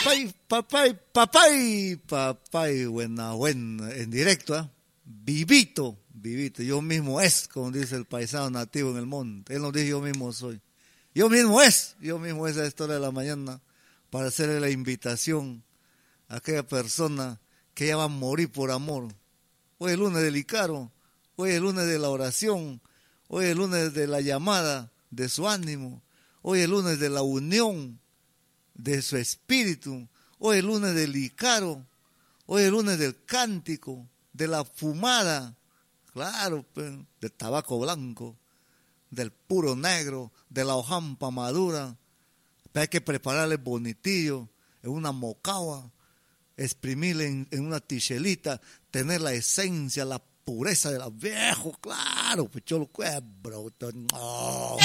papay, buena, en directo, ¿eh? Vivito, yo mismo es, como dice el paisano nativo en el monte. Él nos dice, yo mismo soy. Yo mismo es a esta hora de la mañana, para hacerle la invitación a aquella persona que ya va a morir por amor. Hoy es el lunes del Icaro, hoy es el lunes de la oración, hoy es el lunes de la llamada de su ánimo, hoy es el lunes de la unión de su espíritu, hoy es el lunes del Icaro, hoy es el lunes del cántico, de la fumada, claro, del tabaco blanco, del puro negro, de la hojampa madura. Pero hay que prepararle bonitillo en una mocava, exprimirle en una tichelita, tener la esencia, la pureza de la viejo, claro, pues yo lo cuebro. Oh.